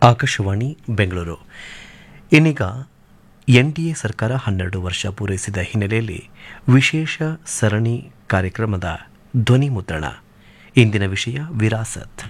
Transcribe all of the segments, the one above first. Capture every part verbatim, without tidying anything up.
ಆಕಾಶವಾಣಿ ಬೆಂಗಳೂರು. ಇನ್ನೀಗ ಎನ್ಡಿಎ ಸರ್ಕಾರ ಹನ್ನೆರಡು ವರ್ಷ ಪೂರೈಸಿದ ಹಿನ್ನೆಲೆಯಲ್ಲಿ ವಿಶೇಷ ಸರಣಿ ಕಾರ್ಯಕ್ರಮದ ಧ್ವನಿ ಮುದ್ರಣ. ಇಂದಿನ ವಿಷಯ ವಿರಾಸತ್.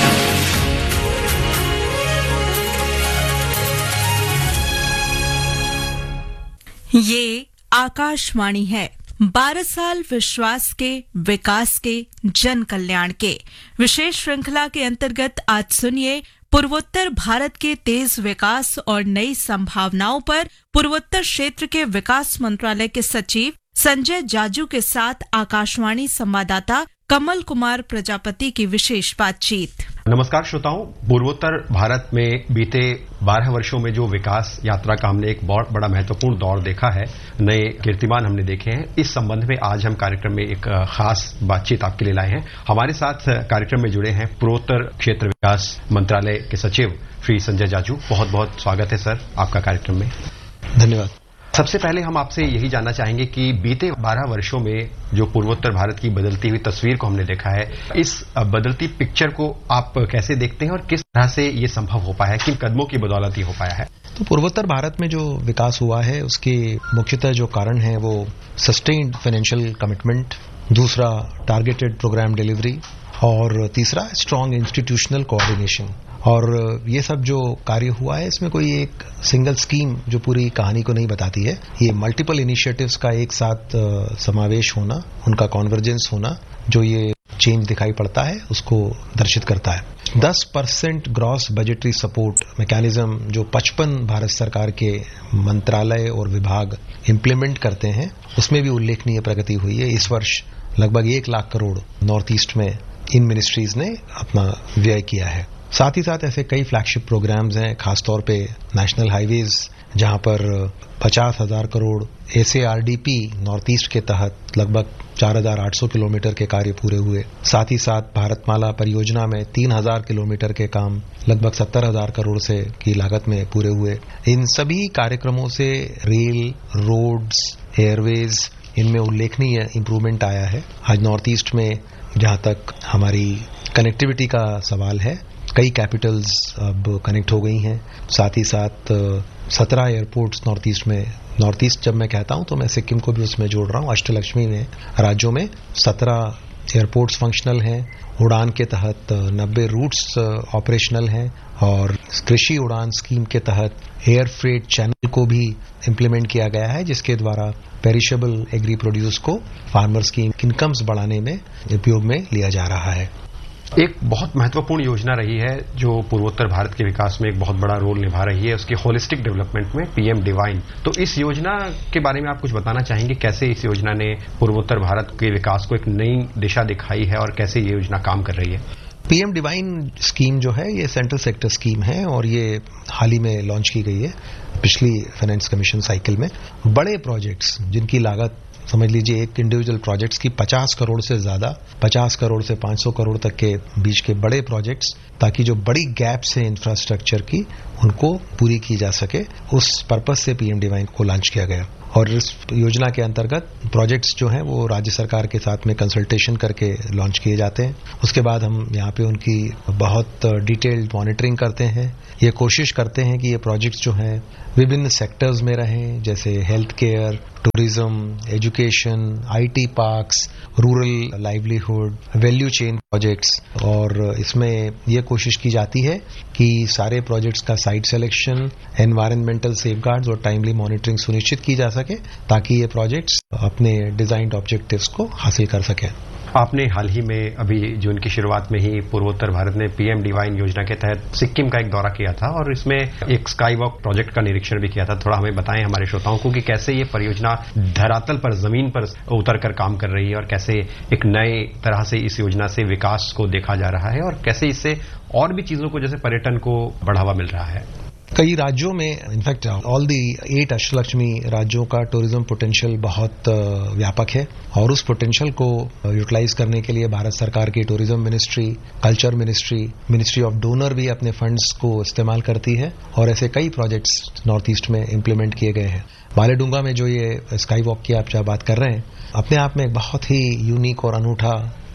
ये आकाशवाणी है. बारह साल विश्वास के, विकास के, जन कल्याण के विशेष श्रृंखला के अंतर्गत आज सुनिए पूर्वोत्तर भारत के तेज विकास और नई संभावनाओं पर पूर्वोत्तर क्षेत्र के विकास मंत्रालय के सचिव संजय जाजू के साथ आकाशवाणी संवाददाता कमल कुमार प्रजापति की विशेष बातचीत. नमस्कार श्रोताओं. पूर्वोत्तर भारत में बीते बारह वर्षों में जो विकास यात्रा का हमने एक बहुत बड़ा महत्वपूर्ण दौर देखा है, नए कीर्तिमान हमने देखे हैं. इस संबंध में आज हम कार्यक्रम में एक खास बातचीत आपके लिए लाए हैं. हमारे साथ कार्यक्रम में जुड़े हैं पूर्वोत्तर क्षेत्र विकास मंत्रालय के सचिव श्री संजय जाजू. बहुत बहुत स्वागत है सर आपका कार्यक्रम में. धन्यवाद. सबसे पहले हम आपसे यही जानना चाहेंगे कि बीते बारह वर्षों में जो पूर्वोत्तर भारत की बदलती हुई तस्वीर को हमने देखा है, इस बदलती पिक्चर को आप कैसे देखते हैं और किस तरह से ये संभव हो पाया है, किन कदमों की बदौलत ये हो पाया है? तो पूर्वोत्तर भारत में जो विकास हुआ है उसके मुख्यतः जो कारण है वो सस्टेन्ड फाइनेंशियल कमिटमेंट, दूसरा टारगेटेड प्रोग्राम डिलीवरी और तीसरा स्ट्रांग इंस्टीट्यूशनल कोऑर्डिनेशन. और ये सब जो कार्य हुआ है इसमें कोई एक सिंगल स्कीम जो पूरी कहानी को नहीं बताती है. ये मल्टीपल इनिशिएटिव्स का एक साथ समावेश होना, उनका कॉन्वर्जेंस होना जो ये चेंज दिखाई पड़ता है उसको दर्शित करता है. दस percent gross budgetary support mechanism जो पचपन भारत सरकार के मंत्रालय और विभाग इम्प्लीमेंट करते हैं उसमें भी उल्लेखनीय प्रगति हुई है. इस वर्ष लगभग एक लाख करोड़ नॉर्थ ईस्ट में इन मिनिस्ट्रीज ने अपना व्यय किया है. साथ ही साथ ऐसे कई फ्लैगशिप प्रोग्राम्स हैं, खासतौर पे नेशनल हाईवेज जहां पर पचास हजार करोड़ एसएआरडीपी नॉर्थ ईस्ट के तहत लगभग चार हजार आठ सौ किलोमीटर के कार्य पूरे हुए. साथ ही साथ भारतमाला परियोजना में तीन हजार किलोमीटर के काम लगभग सत्तर हजार करोड़ से की लागत में पूरे हुए. इन सभी कार्यक्रमों से रेल, रोड्स, एयरवेज इनमें उल्लेखनीय इंप्रूवमेंट आया है. आज नॉर्थ ईस्ट में जहां तक हमारी कनेक्टिविटी का सवाल है, कई कैपिटल्स अब कनेक्ट हो गई हैं. साथ ही साथ सत्रह एयरपोर्ट्स नॉर्थ ईस्ट में, नॉर्थ ईस्ट जब मैं कहता हूं तो मैं सिक्किम को भी उसमें जोड़ रहा हूं. अष्टलक्ष्मी में राज्यों में सत्रह एयरपोर्ट्स फंक्शनल हैं. उड़ान के तहत नब्बे रूट्स ऑपरेशनल हैं और कृषि उड़ान स्कीम के तहत एयर फ्रेट चैनल को भी इम्प्लीमेंट किया गया है जिसके द्वारा पेरिशेबल एग्री प्रोड्यूस को फार्मर्स की इनकम्स बढ़ाने में उपयोग में लिया जा रहा है. एक बहुत महत्वपूर्ण योजना रही है जो पूर्वोत्तर भारत के विकास में एक बहुत बड़ा रोल निभा रही है, उसकी होलिस्टिक डेवलपमेंट में पीएम डिवाइन. तो इस योजना के बारे में आप कुछ बताना चाहेंगे, कैसे इस योजना ने पूर्वोत्तर भारत के विकास को एक नई दिशा दिखाई है और कैसे ये योजना काम कर रही है? पीएम डिवाइन स्कीम जो है ये सेंट्रल सेक्टर स्कीम है और ये हाल ही में लॉन्च की गई है पिछली फाइनेंस कमीशन साइकिल में. बड़े प्रोजेक्ट्स जिनकी लागत समझ लीजिए एक इंडिविजुअल प्रोजेक्ट्स की पचास करोड़ से ज्यादा, पचास करोड़ से पांच सौ करोड़ तक के बीच के बड़े प्रोजेक्ट्स, ताकि जो बड़ी गैप्स हैं इंफ्रास्ट्रक्चर की उनको पूरी की जा सके, उस पर्पस से पीएम डिवाइन को लॉन्च किया गया. और इस योजना के अंतर्गत प्रोजेक्ट्स जो हैं वो राज्य सरकार के साथ में कंसल्टेशन करके लॉन्च किए जाते हैं. उसके बाद हम यहाँ पे उनकी बहुत डिटेल्ड मॉनिटरिंग करते हैं. ये कोशिश करते हैं कि ये प्रोजेक्ट्स जो हैं विभिन्न सेक्टर्स में रहें, जैसे health care, tourism, education, IT parks, rural livelihood, value chain projects. और इसमें ये कोशिश की जाती है कि सारे प्रोजेक्ट्स का साइट सिलेक्शन, एनवायरमेंटल सेफगार्ड्स और टाइमली मॉनिटरिंग सुनिश्चित की जा सके ताकि ये प्रोजेक्ट्स अपने डिजाइन्ड ऑब्जेक्टिव्स को हासिल कर सकें. आपने हाल ही में अभी जून की शुरुआत में ही पूर्वोत्तर भारत ने पीएम डिवाइन योजना के तहत सिक्किम का एक दौरा किया था और इसमें एक स्काई वॉक प्रोजेक्ट का निरीक्षण भी किया था. थोड़ा हमें बताएं हमारे श्रोताओं को कि कैसे ये परियोजना धरातल पर, जमीन पर उतर कर काम कर रही है और कैसे एक नए तरह से इस योजना से विकास को देखा जा रहा है और कैसे इससे और भी चीजों को जैसे पर्यटन को बढ़ावा मिल रहा है. कई राज्यों में, in fact all the eight Ashtalakshmi राज्यों का टूरिज्म पोटेंशियल बहुत व्यापक है और उस पोटेंशियल को यूटिलाइज करने के लिए भारत सरकार की tourism ministry, culture ministry, ministry of donor भी अपने फंड्स को इस्तेमाल करती है और ऐसे कई प्रोजेक्ट्स नॉर्थ ईस्ट में इम्प्लीमेंट किए गए हैं. मालेडुंगा में जो ये स्काई वॉक की आप बात कर रहे हैं अपने आप में एक बहुत ही यूनिक और अनूठा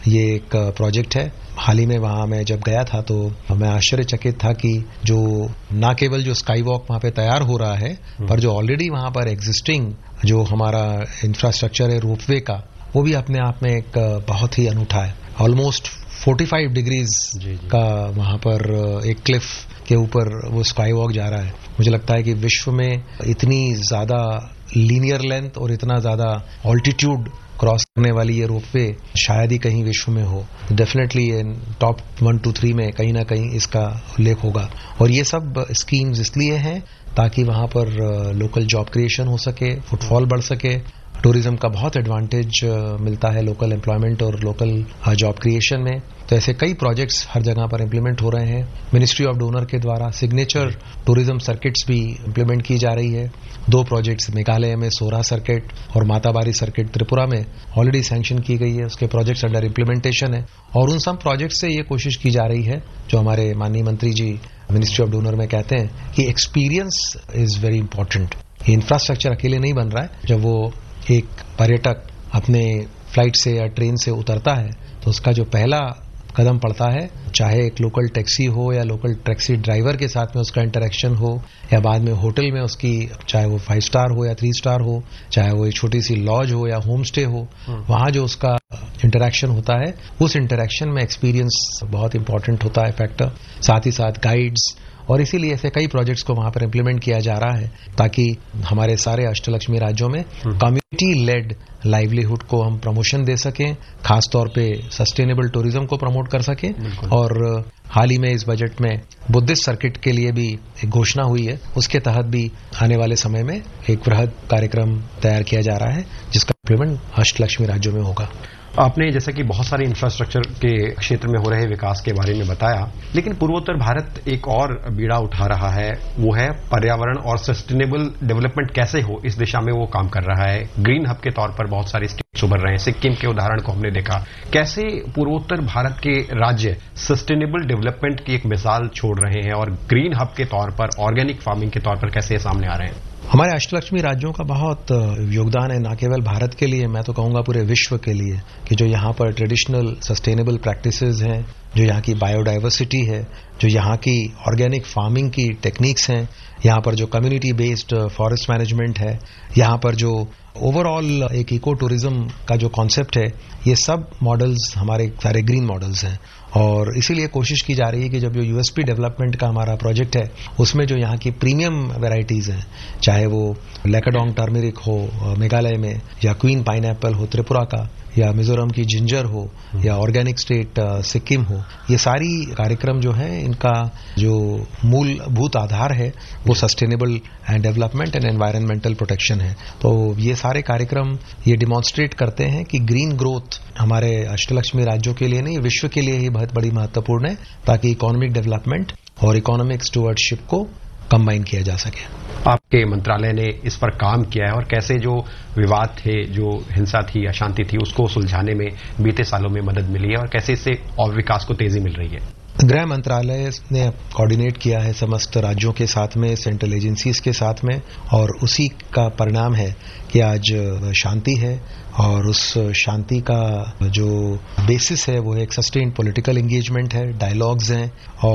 ये एक प्रोजेक्ट है। हाल ही में वहां मैं जब गया था तो मैं आश्चर्यचकित था कि जो ना केवल जो स्काई वॉक वहां पे तैयार हो रहा है, पर जो ऑलरेडी वहां पर एग्जिस्टिंग जो हमारा इंफ्रास्ट्रक्चर है रोपवे का, वो भी अपने आप में एक बहुत ही अनूठा है। ऑलमोस्ट पैंतालीस डिग्रीज का वहां पर एक क्लिफ के ऊपर वो स्काई वॉक जा रहा है। मुझे लगता है कि विश्व में इतनी ज्यादा लीनियर लेंथ और इतना ज्यादा ऑल्टीट्यूड क्रॉस करने वाली ये रोपवे शायद ही कहीं विश्व में हो। डेफिनेटली ये टॉप वन टू थ्री में कहीं ना कहीं इसका उल्लेख होगा। और ये सब स्कीम्स इसलिए हैं ताकि वहां पर लोकल जॉब क्रिएशन हो सके, फुटफॉल बढ़ सके, टूरिज्म का बहुत एडवांटेज मिलता है लोकल एम्प्लॉयमेंट और लोकल जॉब क्रिएशन में। तो ऐसे कई प्रोजेक्ट्स हर जगह पर इम्प्लीमेंट हो रहे हैं। मिनिस्ट्री ऑफ डोनर के द्वारा सिग्नेचर टूरिज्म सर्किट्स भी इम्प्लीमेंट की जा रही है। दो प्रोजेक्ट्स मेघालय में सोरा सर्किट और माताबारी सर्किट त्रिपुरा में ऑलरेडी सैंक्शन की गई है, उसके प्रोजेक्ट्स अंडर इम्प्लीमेंटेशन है। और उन सब प्रोजेक्ट से ये कोशिश की जा रही है, जो हमारे माननीय मंत्री जी मिनिस्ट्री ऑफ डोनर में कहते हैं कि एक्सपीरियंस इज वेरी इंपॉर्टेंट। ये इंफ्रास्ट्रक्चर अकेले नहीं बन रहा है। जब वो एक पर्यटक अपने फ्लाइट से या ट्रेन से उतरता है तो उसका जो पहला कदम पड़ता है, चाहे एक लोकल टैक्सी हो या लोकल टैक्सी ड्राइवर के साथ में उसका इंटरेक्शन हो, या बाद में होटल में उसकी, चाहे वो फाइव स्टार हो या थ्री स्टार हो, चाहे वो एक छोटी सी लॉज हो या होम स्टे हो, वहां जो उसका इंटरेक्शन होता है, उस इंटरेक्शन में एक्सपीरियंस बहुत इंपॉर्टेंट होता है फैक्टर। साथ ही साथ गाइड्स, और इसीलिए ऐसे कई प्रोजेक्ट्स को वहां पर इम्प्लीमेंट किया जा रहा है ताकि हमारे सारे अष्टलक्ष्मी राज्यों में कम्युनिटी लेड लाइवलीहुड को हम प्रमोशन दे सकें, खासतौर पे सस्टेनेबल टूरिज्म को प्रमोट कर सकें। और हाल ही में इस बजट में बुद्धिस्ट सर्किट के लिए भी एक घोषणा हुई है, उसके तहत भी आने वाले समय में एक वृहद कार्यक्रम तैयार किया जा रहा है जिसका इम्प्लीमेंट अष्टलक्ष्मी राज्यों में होगा। आपने जैसा कि बहुत सारे इंफ्रास्ट्रक्चर के क्षेत्र में हो रहे विकास के बारे में बताया, लेकिन पूर्वोत्तर भारत एक और बीड़ा उठा रहा है, वो है पर्यावरण और सस्टेनेबल डेवलपमेंट कैसे हो, इस दिशा में वो काम कर रहा है। ग्रीन हब के तौर पर बहुत सारे स्टेट्स उभर रहे हैं। सिक्किम के उदाहरण को हमने देखा। कैसे पूर्वोत्तर भारत के राज्य सस्टेनेबल डेवलपमेंट की एक मिसाल छोड़ रहे हैं और ग्रीन हब के तौर पर, ऑर्गेनिक फार्मिंग के तौर पर कैसे सामने आ रहे हैं? हमारे अष्टलक्ष्मी राज्यों का बहुत योगदान है, न केवल भारत के लिए, मैं तो कहूंगा पूरे विश्व के लिए, कि जो यहाँ पर ट्रेडिशनल सस्टेनेबल प्रैक्टिसेस हैं, जो यहाँ की बायोडाइवर्सिटी है, जो यहाँ की ऑर्गेनिक फार्मिंग की टेक्निक्स हैं, यहाँ पर जो कम्युनिटी बेस्ड फॉरेस्ट मैनेजमेंट है, यहाँ पर जो ओवरऑल एक इको टूरिज्म का जो कॉन्सेप्ट है, ये सब मॉडल्स हमारे सारे ग्रीन मॉडल्स हैं। और इसीलिए कोशिश की जा रही है कि जब जो यूएसपी डेवलपमेंट का हमारा प्रोजेक्ट है, उसमें जो यहाँ की प्रीमियम वेराइटीज हैं, चाहे वो लेकाडोंग टर्मेरिक हो मेघालय में, या क्वीन पाइनएप्पल हो त्रिपुरा का, या मिजोरम की जिंजर हो, या ऑर्गेनिक स्टेट सिक्किम हो, ये सारी कार्यक्रम जो है, इनका जो मूलभूत आधार है वो sustainable and development and environmental protection है। तो ये सारे कार्यक्रम ये डिमॉन्स्ट्रेट करते हैं कि ग्रीन ग्रोथ हमारे अष्टलक्ष्मी राज्यों के लिए नहीं, विश्व के लिए ही बहुत बड़ी महत्वपूर्ण है, ताकि इकोनॉमिक डेवलपमेंट और इकोनॉमिक स्टुवर्डशिप को कंबाइन किया जा सके। आपके मंत्रालय ने इस पर काम किया है और कैसे जो विवाद थे, जो हिंसा थी, अशांति थी, उसको सुलझाने में बीते सालों में मदद मिली है और कैसे इससे और विकास को तेजी मिल रही है? गृह मंत्रालय ने कोऑर्डिनेट किया है समस्त राज्यों के साथ में, सेंट्रल एजेंसीज के साथ में, और उसी का परिणाम है कि आज शांति है। और उस शांति का जो बेसिस है वो एक सस्टेन्ड पॉलिटिकल एंगेजमेंट है, डायलॉग्स हैं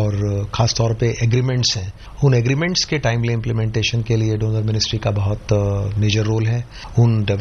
और खासतौर पे एग्रीमेंट्स हैं। उन एग्रीमेंट्स के टाइमली इम्प्लीमेंटेशन के लिए डोनर मिनिस्ट्री का बहुत मेजर रोल है। उन